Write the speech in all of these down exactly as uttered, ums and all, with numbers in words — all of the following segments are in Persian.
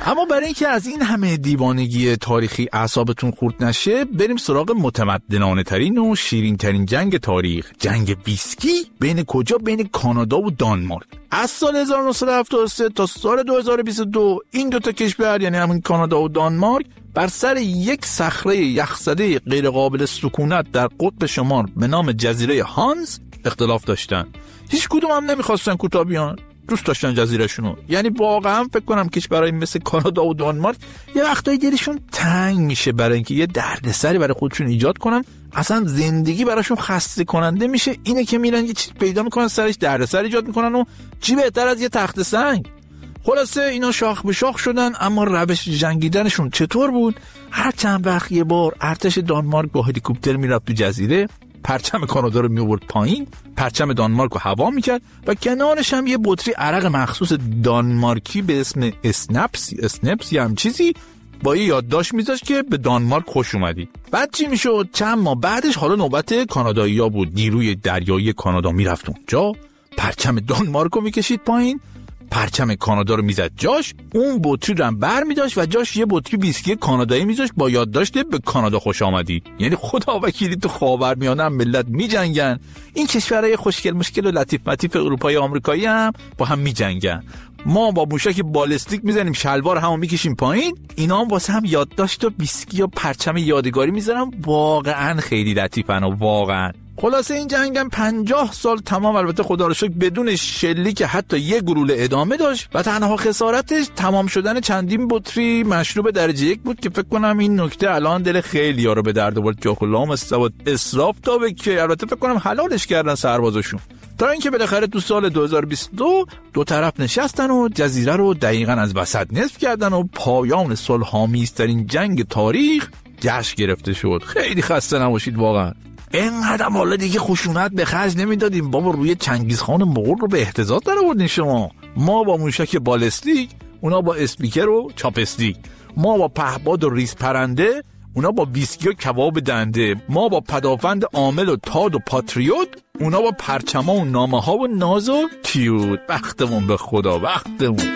اما برای اینکه از این همه دیوانگی تاریخی اعصابتون خورد نشه، بریم سراغ متمدنانه ترین و شیرین ترین جنگ تاریخ، جنگ ویسکی. بین کجا؟ بین کانادا و دانمارک. از سال هزار و نهصد و هفتاد و سه تا سال دو هزار و بیست و دو این دو تا کشور، یعنی همین کانادا و دانمارک، بر سر یک صخره یخزده غیر قابل سکونت در قطب شمال به نام جزیره هانز اختلاف داشتن. هیچ کدوم هم نمیخواستن کوتاه بیان، دوست داشتن جزیره‌شونو. یعنی واقعا فکر کنم کشورهای مثل کانادا و دانمارک یه وقتایی دلشون تنگ میشه برای اینکه یه دردسری برای خودشون ایجاد کنن، اصلا زندگی براشون خسته کننده میشه. اینه که میرن یه چیز پیدا میکنن سرش دردسر ایجاد میکنن و چی بهتر از یه تخت سنگ. خلاصه اینا شاخ به شاخ شدن. اما روش جنگیدنشون چطور بود؟ هر چند وقت یه بار ارتش دانمارک با هلیکوپتر میرفت تو جزیره، پرچم کانادا رو میورد پایین، پرچم دانمارک رو هوا میکرد و کنارش هم یه بطری عرق مخصوص دانمارکی به اسم اسنپس اسنپس یا هم چیزی با یه یادداشت میذاشت که به دانمارک خوش اومدی. بعد چی میشد؟ چند ماه بعدش حالا نوبت کانادایی‌ها بود. نیروی دریایی کانادا میرفت اونجا، پرچم دانمارک رو میکشید پایین، پرچم کانادا رو میزد جاش، اون بطری رو هم بر میداشت و جاش یه بطری ویسکی کانادایی میذاشت با یادداشت به کانادا خوش آمدی. یعنی خدا وکیلی تو خاورمیانه هم ملت میجنگن، این کشورهای خوشگل مشکل و لطیف مطیف اروپایی و آمریکایی هم با هم میجنگن. ما با موشک بالستیک میزنیم شلوار همو میکشیم پایین، اینا هم واسه هم یادداشت و ویسکی و پرچم یادگاری میذارن. واقعا خیلی لطیفن و واقعا. خلاصه این جنگ هم پنجاه سال تمام، البته خدا رو شکر بدون شلی که حتی یه گلوله ادامه داشت و تنها خسارتش تمام شدن چندین بطری مشروب درجه یک بود که فکر کنم این نکته الان دل خیلی‌ها رو به درد آورد. جاکلام استواد اسراف تا به که البته فکر کنم حلالش کردن سربازاشون، تا اینکه بالاخره تو سال دو هزار و بیست و دو دو طرف نشستن و جزیره رو دقیقاً از وسط نصف کردن و پایان صلح‌آمیزترین جنگ تاریخ جشن گرفته شد. خیلی خسته نباشید واقعا. اینقدر حالا دیگه خشونت به خرج نمیدادیم بابا، روی چنگیزخان مغول رو به اهتزاز در آوردین شما. ما با موشک بالستیک، اونا با اسپیکر و چاپستیک. ما با پهباد و ریز پرنده، اونا با ویسکی و کباب دنده. ما با پدافند عامل و تاد و پاتریوت، اونا با پرچما و نامه ها و ناز و کیوت. وقتمون به خدا، وقتمون.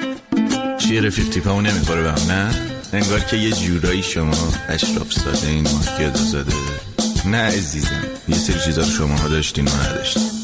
چیه رفیق تیپمون نمیخوره به هم؟ نه؟ انگار که یه جورایی شما اشراف ساده این مارکیادو زاده. نه عزیزم، یه سری چیزا رو شما ها داشتین و نداشتین.